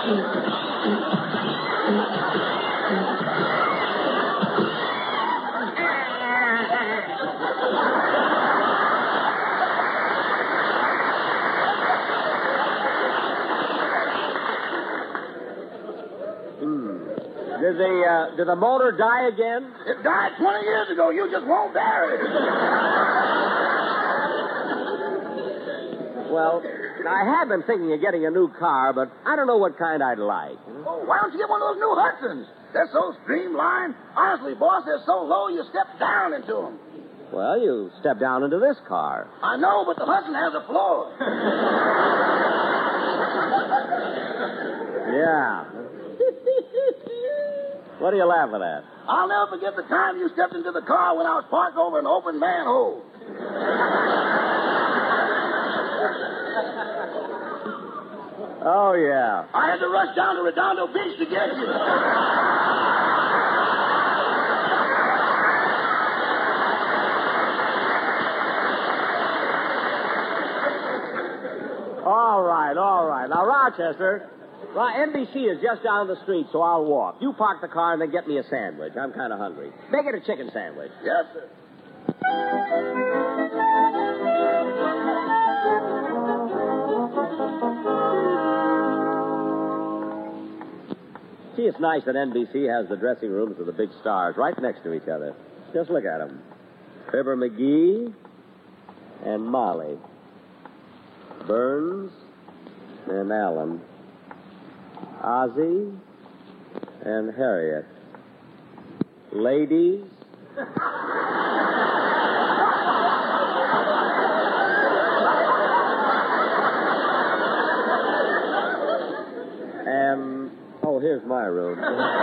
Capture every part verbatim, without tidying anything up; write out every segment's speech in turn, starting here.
Did the, uh, did the motor die again? It died twenty years ago. You just won't bear it. Well, I have been thinking of getting a new car, but I don't know what kind I'd like. Oh, why don't you get one of those new Hudsons? They're so streamlined. Honestly, boss, they're so low you step down into them. Well, you step down into this car. I know, but the Hudson has a floor. Yeah. What are you laughing at? I'll never forget the time you stepped into the car when I was parked over an open manhole. Oh, yeah. I had to rush down to Redondo Beach to get you. All right, all right. Now, Rochester, well, N B C is just down the street, so I'll walk. You park the car and then get me a sandwich. I'm kind of hungry. Make it a chicken sandwich. Yes, sir. See, it's nice that N B C has the dressing rooms of the big stars right next to each other. Just look at them. Fibber McGee and Molly. Burns and Allen. Ozzie and Harriet. Ladies. and, oh, here's my room.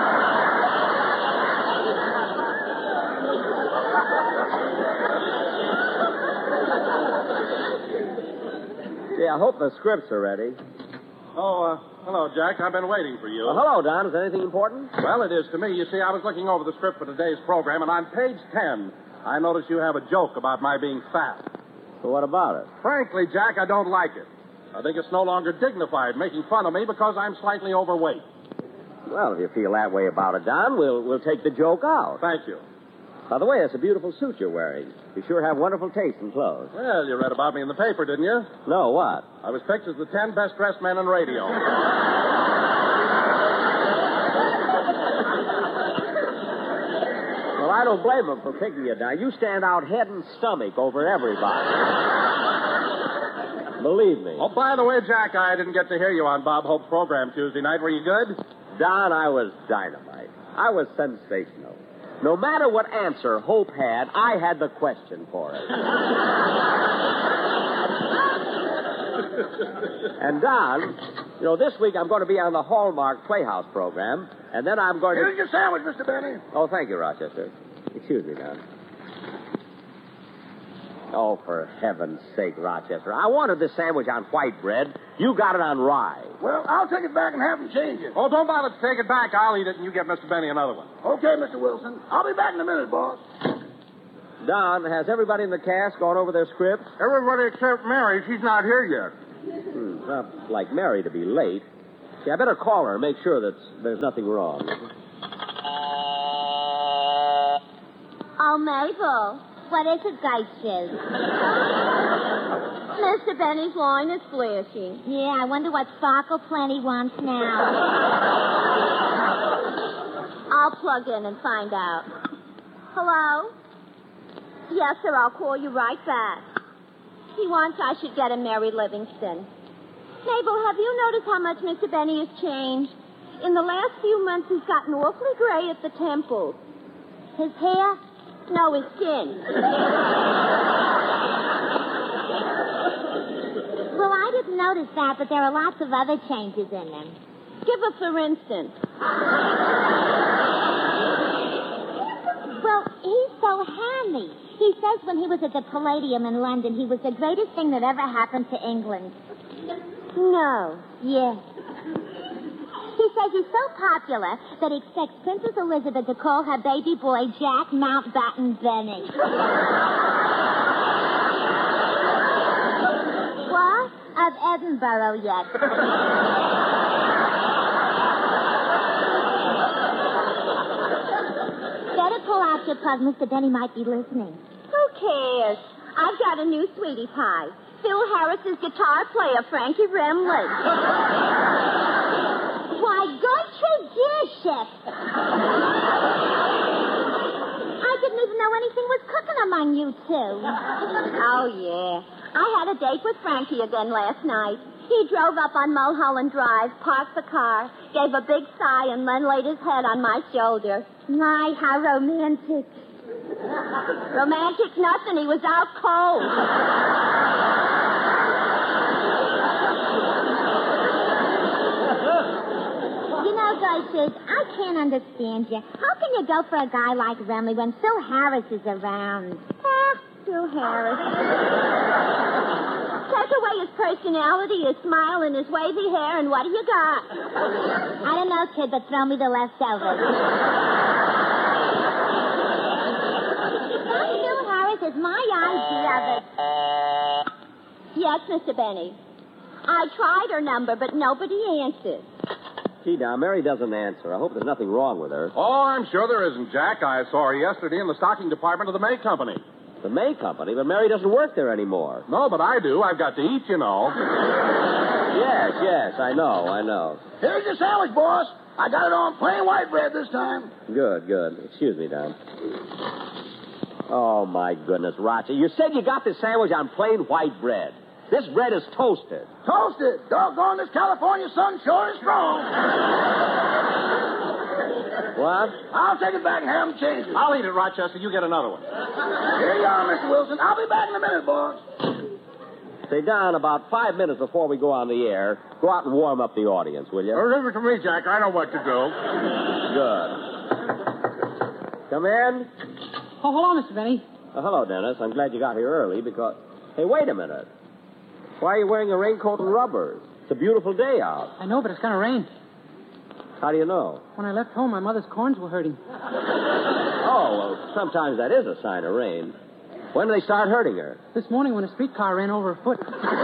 Yeah, I hope the scripts are ready. Oh, uh, hello, Jack. I've been waiting for you. Well, hello, Don. Is there anything important? Well, it is to me. You see, I was looking over the script for today's program, and on page ten, I noticed you have a joke about my being fat. So what about it? Frankly, Jack, I don't like it. I think it's no longer dignified making fun of me because I'm slightly overweight. Well, if you feel that way about it, Don, we'll, we'll take the joke out. Thank you. By the way, that's a beautiful suit you're wearing. You sure have wonderful taste in clothes. Well, you read about me in the paper, didn't you? No, what? I was picked as the ten best-dressed men in radio. Well, I don't blame them for picking you, Don. You stand out head and stomach over everybody. Believe me. Oh, by the way, Jack, I didn't get to hear you on Bob Hope's program Tuesday night. Were you good? Don, I was dynamite. I was sensational. No matter what answer Hope had, I had the question for it. And, Don, you know, this week I'm going to be on the Hallmark Playhouse program, and then I'm going to... Here's your sandwich, Mister Benny. Oh, thank you, Rochester. Excuse me, Don. Oh, for heaven's sake, Rochester. I wanted this sandwich on white bread. You got it on rye. Well, I'll take it back and have them change it. Oh, don't bother to take it back. I'll eat it, and you get Mister Benny another one. Okay, Mister Wilson. I'll be back in a minute, boss. Don, has everybody in the cast gone over their scripts? Everybody except Mary. She's not here yet. Hmm, it's not like Mary to be late. See, I better call her and make sure that there's nothing wrong. Oh, Mabel. What is it, Geishes? Mister Benny's line is flashing. Yeah, I wonder what Sparkle Plenty wants now. I'll plug in and find out. Hello? Yes, sir, I'll call you right back. He wants I should get a Mary Livingston. Mabel, have you noticed how much Mister Benny has changed? In the last few months, he's gotten awfully gray at the temples. His hair? No, his skin. Well, I didn't notice that, but there are lots of other changes in him. Give a for instance. Well, he's so handy. He says when he was at the Palladium in London, he was the greatest thing that ever happened to England. No. Yes. He says he's so popular that he expects Princess Elizabeth to call her baby boy Jack Mountbatten Benny. What? Of Edinburgh yet. you, because Mister Benny might be listening. Who cares? I've got a new sweetie pie. Phil Harris's guitar player, Frankie Remley. Why, good tradition. I didn't even know anything was cooking among you two. Oh, yeah. I had a date with Frankie again last night. He drove up on Mulholland Drive, parked the car, gave a big sigh, and then laid his head on my shoulder. My, how romantic. Romantic nothing. He was out cold. You know, Gertrude, I can't understand you. How can you go for a guy like Remley when Phil Harris is around? Ah, Phil Harris. Take away his personality, his smile, and his wavy hair, and what do you got? I don't know, kid, but throw me the leftovers. Phil Harris is my idea of it. Yes, Mister Benny. I tried her number, but nobody answered. Gee, now, Mary doesn't answer. I hope there's nothing wrong with her. Oh, I'm sure there isn't, Jack. I saw her yesterday in the stocking department of the May Company. The May Company? But Mary doesn't work there anymore. No, but I do. I've got to eat, you know. Yes, yes, I know, I know. Here's your sandwich, boss. I got it on plain white bread this time. Good, good. Excuse me, Don. Oh, my goodness, Roger. You said you got this sandwich on plain white bread. This bread is toasted. Toasted. Doggone, this California sun sure is strong. What? I'll take it back and have them change it. I'll eat it, Rochester. You get another one. Here you are, Mister Wilson. I'll be back in a minute, boss. Say, Don, about five minutes before we go on the air, go out and warm up the audience, will you? Oh, leave it to me, Jack. I know what to do. Good. Come in. Oh, hello, Mister Benny. Oh, hello, Dennis. I'm glad you got here early because... Hey, wait a minute. Why are you wearing a raincoat and rubbers? It's a beautiful day out. I know, but it's going to rain. How do you know? When I left home, my mother's corns were hurting. Oh, well, sometimes that is a sign of rain. When do they start hurting her? This morning when a streetcar ran over her foot.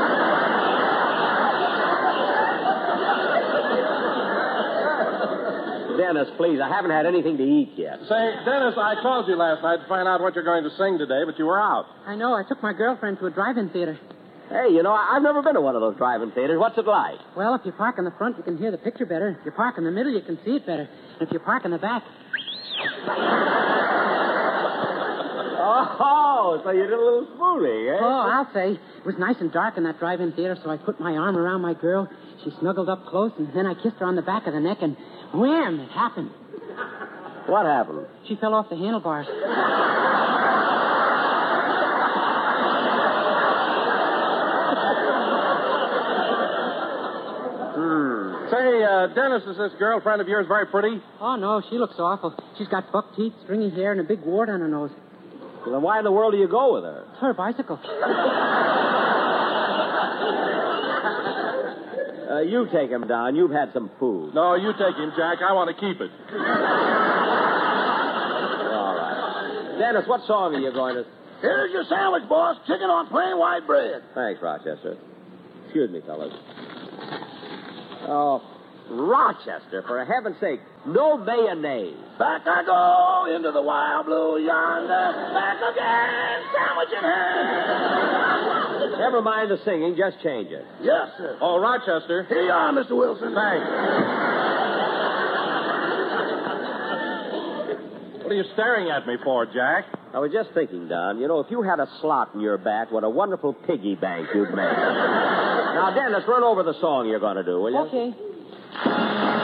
Dennis, please, I haven't had anything to eat yet. Say, Dennis, I called you last night to find out what you're going to sing today, but you were out. I know. I took my girlfriend to a drive-in theater. Hey, you know, I- I've never been to one of those drive-in theaters. What's it like? Well, if you park in the front, you can hear the picture better. If you park in the middle, you can see it better. And if you park in the back... Oh, so you did a little spooning, eh? Oh, I'll say. It was nice and dark in that drive-in theater, so I put my arm around my girl. She snuggled up close, and then I kissed her on the back of the neck, and wham, it happened. What happened? She fell off the handlebars. Hmm. Say, uh, Dennis, is this girlfriend of yours very pretty? Oh, no, she looks awful. She's got buck teeth, stringy hair, and a big wart on her nose. Well, then why in the world do you go with her? It's her bicycle. Uh, you take him down. You've had some food. No, you take him, Jack. I want to keep it. All right. Dennis, what song are you going to... Here's your sandwich, boss. Chicken on plain white bread. Thanks, Rochester. Excuse me, fellas. Oh, Rochester, for heaven's sake, no mayonnaise. Back I go into the wild blue yonder. Back again, sandwich in hand. Never mind the singing, just change it. Yes, sir. Oh, Rochester. Here you are, Mister Wilson. Thanks. What are you staring at me for, Jack? I was just thinking, Don, you know, if you had a slot in your back, what a wonderful piggy bank you'd make. Now, Dennis, run over the song you're going to do, will you? Okay.